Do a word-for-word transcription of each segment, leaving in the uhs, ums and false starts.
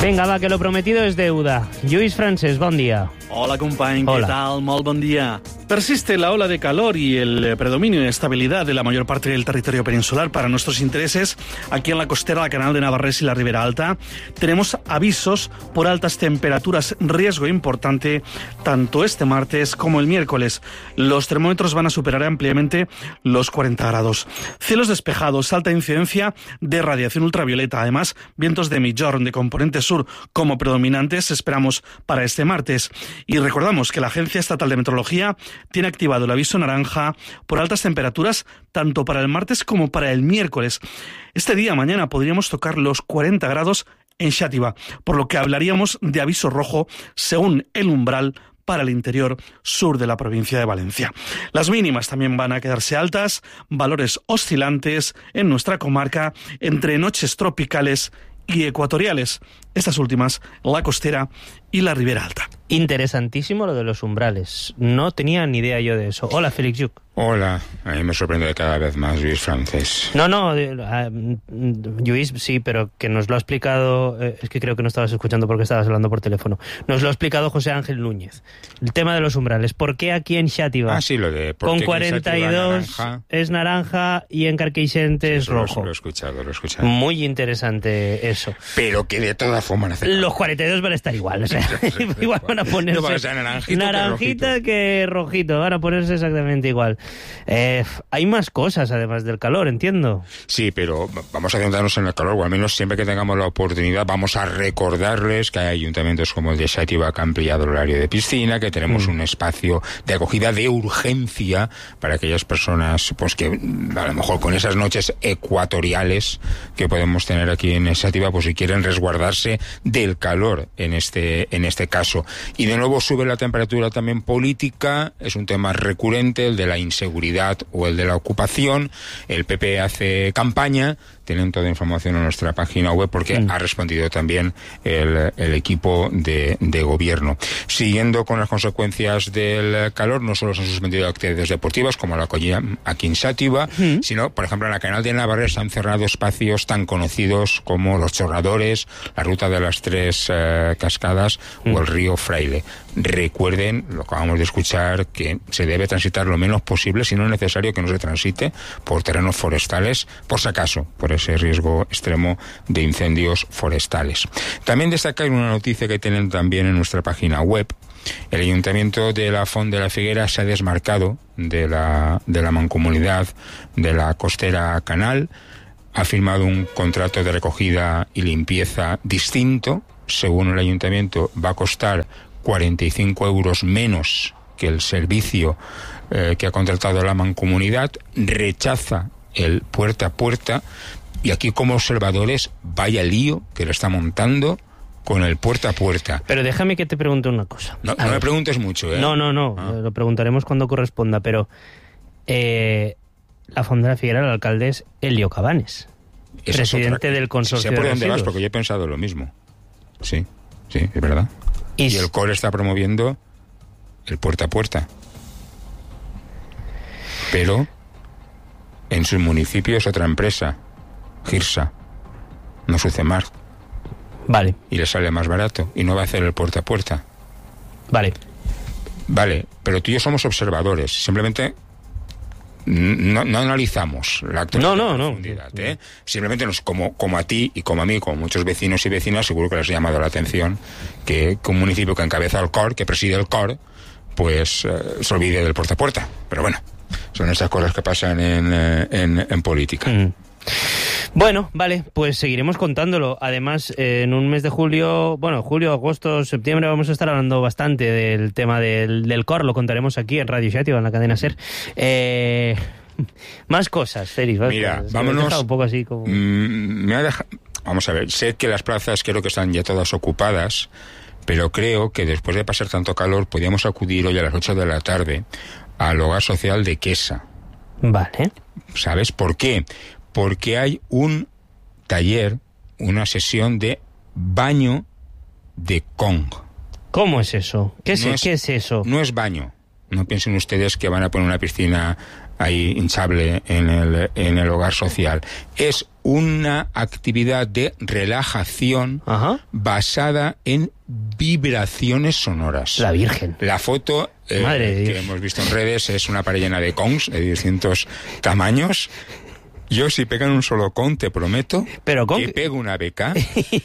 Venga, va, que lo prometido es deuda. Lluís Francesc, bon día. Hola, company, Hola. ¿qué tal? Molt bon día. Persiste la ola de calor y el predominio y estabilidad de la mayor parte del territorio peninsular para nuestros intereses. Aquí en la costera, la Canal de Navarrés y la Ribera Alta, tenemos avisos por altas temperaturas, riesgo importante tanto este martes como el miércoles. Los termómetros van a superar ampliamente los cuarenta grados. Cielos despejados, alta incidencia de radiación ultravioleta. Además, vientos de migjorn de componente sur como predominantes esperamos para este martes. Y recordamos que la Agencia Estatal de Meteorología tiene activado el aviso naranja por altas temperaturas tanto para el martes como para el miércoles. Este día, mañana, podríamos tocar los cuarenta grados en Xàtiva, por lo que hablaríamos de aviso rojo según el umbral para el interior sur de la provincia de Valencia. Las mínimas también van a quedarse altas, valores oscilantes en nuestra comarca entre noches tropicales y ecuatoriales, estas últimas, la costera y la Ribera Alta. Interesantísimo lo de los umbrales. No tenía ni idea yo de eso. Hola, Félix Lluc. Hola, a mí me sorprende cada vez más Lluís Francesc. No, no, uh, Lluís sí, pero que nos lo ha explicado, eh, es que creo que no estabas escuchando porque estabas hablando por teléfono, nos lo ha explicado José Ángel Núñez. El tema de los umbrales. ¿Por qué aquí en Xàtiva? Ah, sí, lo de... ¿por con qué cuarenta y dos naranja? Es naranja y en Carqueixent es Sí, rojo. Lo, lo he escuchado, lo he escuchado. Muy interesante eso. Pero que de todas formas hace... Los cuarenta y dos van a estar igual, o sea, igual van a ponerse... No van a ser naranjito naranjita que que rojito, van a ponerse exactamente igual. Eh, hay más cosas además del calor, entiendo. Sí, pero vamos a centrarnos en el calor, o al menos siempre que tengamos la oportunidad vamos a recordarles que hay ayuntamientos como el de Xàtiva que han ampliado el horario de piscina, que tenemos mm. un espacio de acogida de urgencia para aquellas personas pues que a lo mejor con esas noches ecuatoriales que podemos tener aquí en Xàtiva, pues si quieren resguardarse del calor en este, en este caso. Y de nuevo sube la temperatura también política, es un tema recurrente, el de la inseguridad o el de la ocupación. El P P hace campaña, tienen toda información en nuestra página web porque mm. ha respondido también el, el equipo de, de gobierno. Siguiendo con las consecuencias del calor, no solo se han suspendido actividades deportivas como la collilla aquí en Xàtiva, mm. sino, por ejemplo, en la Canal de Navarrés han cerrado espacios tan conocidos como los Chorradores, la ruta de las tres eh, cascadas mm. o el río Fraile. Recuerden, lo acabamos de escuchar, que se debe transitar lo menos posible, si no es necesario que no se transite por terrenos forestales, por si acaso, por ese riesgo extremo de incendios forestales. También destacar una noticia que tienen también en nuestra página web. El Ayuntamiento de la Font de la Figuera se ha desmarcado de la, de la mancomunidad de la Costera Canal, ha firmado un contrato de recogida y limpieza distinto. Según el Ayuntamiento, va a costar cuarenta y cinco euros menos que el servicio eh, que ha contratado la mancomunidad, rechaza el puerta a puerta, y aquí como observadores, vaya lío que le está montando con el puerta a puerta. Pero déjame que te pregunte una cosa. No, no me preguntes mucho, ¿eh? No, no, no, ah. lo preguntaremos cuando corresponda, pero eh, la Font de la Figuera, el alcalde es Elio Cabanes, Esa presidente otra... del consorcio sé por de dónde residuos. vas, porque yo he pensado lo mismo. Sí, sí, es verdad. Y, y el C O R está promoviendo el puerta a puerta. Pero en sus municipios otra empresa, Girsa, no Sucemar. Vale. Y le sale más barato y no va a hacer el puerta a puerta. Vale. Vale, pero tú y yo somos observadores. Simplemente no, no analizamos la actuación no, no, en profundidad, no. ¿eh? Simplemente nos, como, como a ti y como a mí, como muchos vecinos y vecinas, seguro que les ha llamado la atención que, que un municipio que encabeza el C O R, que preside el C O R, pues eh, se olvide del puerta a puerta. Pero bueno, son esas cosas que pasan en, en, en política. Mm. Bueno, vale, pues seguiremos contándolo. Además, eh, en un mes de julio, bueno, julio, agosto, septiembre, vamos a estar hablando bastante del tema del, del C O R. Lo contaremos aquí en Radio Xàtiva, en la cadena SER. Eh, más cosas, Félix. Mira, pues, vámonos. Me he dejado un poco así como... Mm, me ha dejado, vamos a ver, sé que las plazas creo que están ya todas ocupadas, pero creo que después de pasar tanto calor podíamos acudir hoy a las ocho de la tarde al Hogar Social de Quesa. Vale. ¿Sabes por qué? Porque hay un taller, una sesión de baño de Kong. ¿Cómo es eso? ¿Qué es, no es, ¿qué es eso? No es baño. No piensen ustedes que van a poner una piscina ahí hinchable en el, en el hogar social. Es una actividad de relajación Ajá. basada en vibraciones sonoras. La Virgen. La foto eh, Madre de que Dios. hemos visto en redes es una pared llena de congs de distintos tamaños. Yo, si pegan un solo con, te prometo Pero con que pego una beca,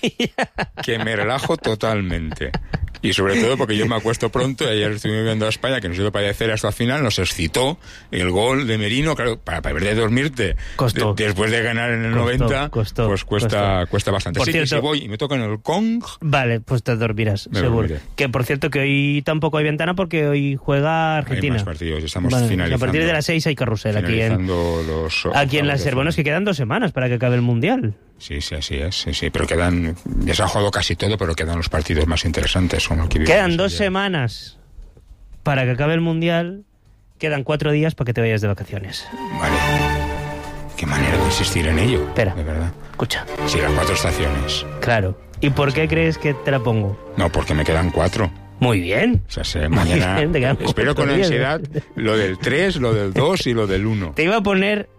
que me relajo totalmente. Y sobre todo porque yo me acuesto pronto, y ayer estuvimos viendo a España, que nos hizo padecer hasta el final, nos excitó el gol de Merino, claro, para perder de dormirte, Costó. de- después de ganar en el Costó, noventa, costó, pues cuesta, costó. cuesta bastante. Por Así que cierto- si voy y me tocan el Kong, Vale, pues te dormirás, Me seguro. dormiré. Que por cierto que hoy tampoco hay ventana porque hoy juega Argentina. hay más partidos, estamos Vale, finalizando. a partir de las seis hay carrusel aquí en, finalizando los aquí en la octavos de SER. Bueno, es que quedan dos semanas para que acabe el Mundial. Sí, sí, así es, sí, sí, pero quedan, ya se ha jugado casi todo, pero quedan los partidos más interesantes. Como el que Quedan vivimos dos ayer. semanas para que acabe el Mundial. Quedan cuatro días para que te vayas de vacaciones. Vale. Qué manera de insistir en ello. Espera. De verdad. Escucha. Sí, las cuatro estaciones. Claro. ¿Y por qué crees que te la pongo? No, porque me quedan cuatro. Muy bien. O sea, sé, mañana bien, te quedan espero cuatro con días. ansiedad lo del tres, lo del dos y lo del uno. Te iba a poner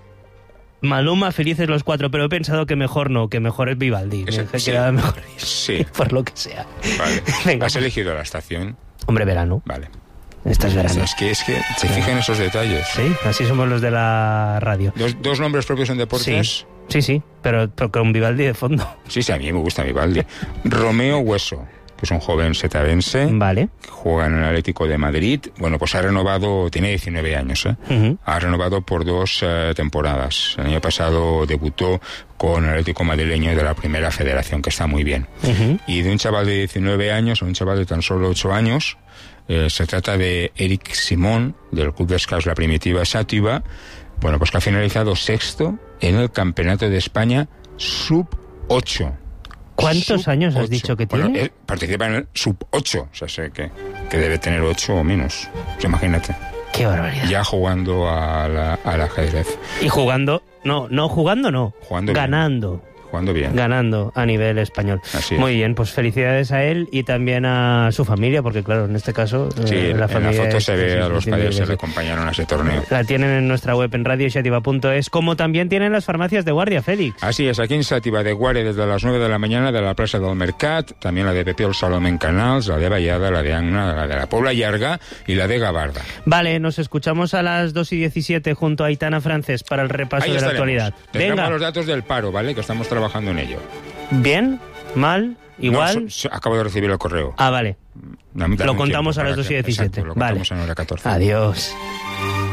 Maluma, Felices los Cuatro, pero he pensado que mejor no, que mejor es Vivaldi. Ese- que sí. quedaba mejor. Sí. Por lo que sea. Vale. Venga. ¿Has elegido la estación? Hombre, verano. Vale. Esta es verano. Es que, es que se fijan esos detalles. Sí, así somos los de la radio. Dos, dos nombres propios en deportes. Sí, sí, sí, pero, pero con Vivaldi de fondo. Sí, sí, a mí me gusta Vivaldi. Romeo Hueso, que es un joven setavense. Vale. Que juega en el Atlético de Madrid. Bueno, pues ha renovado, tiene diecinueve años, ¿eh? Ujú. Ha renovado por dos eh, temporadas. El año pasado debutó con el Atlético madrileño de la Primera Federación, que está muy bien. Ujú. Y de un chaval de diecinueve años a un chaval de tan solo ocho años, eh, se trata de Eric Simón, del Club de Scouts La Primitiva Sátiva, bueno, pues que ha finalizado sexto en el Campeonato de España sub ocho. ¿Cuántos Sub años has ocho. dicho que Bueno, tiene? él participa en el sub ocho, o sea, sé que, que debe tener ocho o menos. Pues imagínate, Qué barbaridad. ya jugando a la- al ajedrez, Y jugando, no, no jugando, no. Jugando bien. ganando. jugando bien. Ganando a nivel español. Así es. Muy bien, pues felicidades a él y también a su familia, porque claro, en este caso Sí, eh, en la la familia foto es- se ve es a los indistinguible, padres que sí. le acompañaron a ese torneo. La tienen en nuestra web en radio xativa punto es, como también tienen las farmacias de guardia, Félix. Así es, aquí en Xàtiva de Guare desde las nueve de la mañana de la Plaza del Mercat, también la de Pepe el Salom en Canals, la de Vallada, la de Anna, la de la Pobla Llarga y la de Gavarda. Vale, nos escuchamos a las dos y diecisiete junto a Aitana Francés para el repaso Ahí de la estaremos. actualidad. Tendremos Venga, los datos del paro, ¿vale? Que estamos trabajando en ello. bien, mal, igual. No, so- so- acabo de recibir el correo. Ah, vale. Dame- dame Lo un contamos tiempo a las para dos y que- diecisiete. exacto, lo Vale. contamos en hora catorce. Adiós.